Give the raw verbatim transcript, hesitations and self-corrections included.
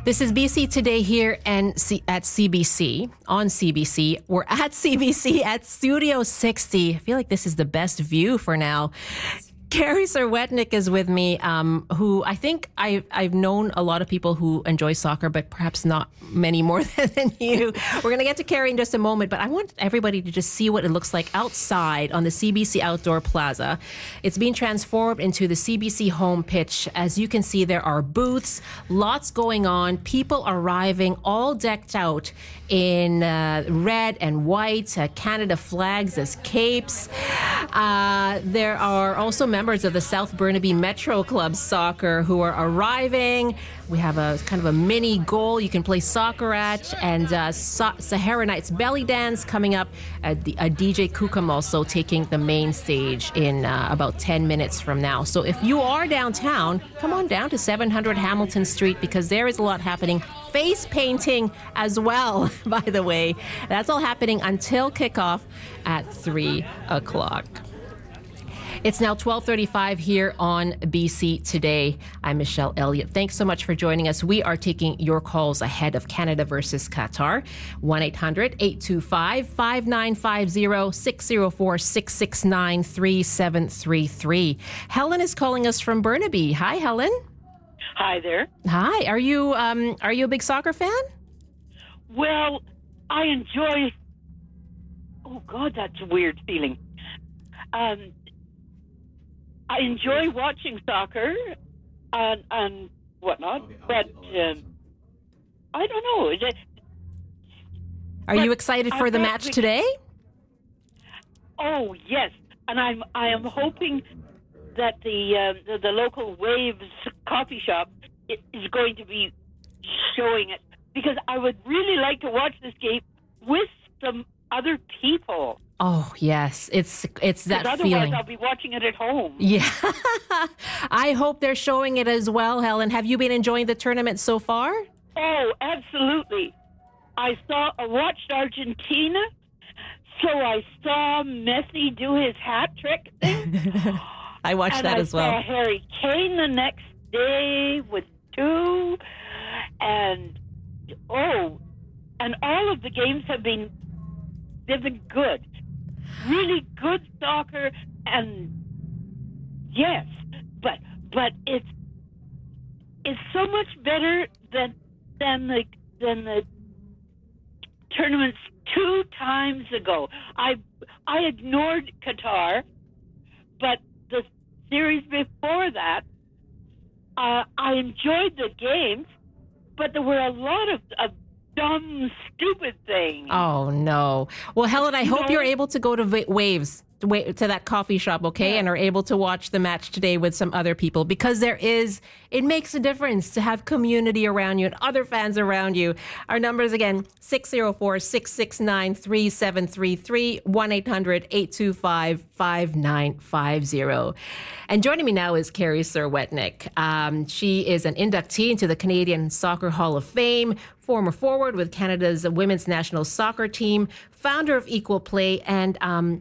This is B C Today here and C- at C B C, on C B C. We're at C B C at Studio sixty. I feel like this is the best view for now. Carrie Serwetnyk is with me, um, who I think I, I've known a lot of people who enjoy soccer, but perhaps not many more than you. We're going to get to Carrie in just a moment, but I want everybody to just see what it looks like outside on the C B C Outdoor Plaza. It's being transformed into the C B C home pitch. As you can see, there are booths, lots going on, people arriving, all decked out in uh, red and white, uh, Canada flags as capes. Uh, there are also members of the South Burnaby Metro Club Soccer who are arriving. We have a kind of a mini goal you can play soccer at, and uh, Sa- Sahara Nights Belly Dance coming up. At the, a D J Kukam also taking the main stage in uh, about ten minutes from now. So if you are downtown, come on down to seven hundred Hamilton Street because there is a lot happening. Face painting as well, by the way. That's all happening until kickoff at three o'clock. It's now twelve thirty-five here on B C Today. I'm Michelle Elliott. Thanks so much for joining us. We are taking your calls ahead of Canada versus Qatar. one eight hundred eight two five five nine five zero, six zero four six six nine three seven three three. Helen is calling us from Burnaby. Hi, Helen. Hi there. Hi. Are you um are you a big soccer fan? Well, I enjoy. Oh God, that's a weird feeling. Um. I enjoy watching soccer and, and whatnot, but um, I don't know. Is it, Are you excited for I'm the match really, today? Oh yes, and I'm I am hoping that the um, the, the local Waves coffee shop is going to be showing it because I would really like to watch this game with some other people. Oh, yes. It's it's that otherwise feeling. I'll be watching it at home. Yeah. I hope they're showing it as well, Helen. Have you been enjoying the tournament so far? Oh, absolutely. I saw, I watched Argentina, so I saw Messi do his hat trick thing. I watched and that I as well. I saw Harry Kane the next day with two, and oh, and all of the games have been, they've been good. Really good soccer, and yes, but but it's it's so much better than than the than the tournaments two times ago. I I ignored Qatar, but the series before that, uh, I enjoyed the games, but there were a lot of, of dumb, stupid thing. Oh, no. Well, Helen, I hope No. you're able to go to Va- Waves, to, wa- to that coffee shop, okay? Yeah. And are able to watch the match today with some other people because there is, it makes a difference to have community around you and other fans around you. Our numbers again, six zero four six six nine three seven three three, one eight hundred eight two five five nine five zero. And joining me now is Carrie Serwetnyk. Um, she is an inductee into the Canadian Soccer Hall of Fame, former forward with Canada's women's national soccer team, founder of Equal Play, and um,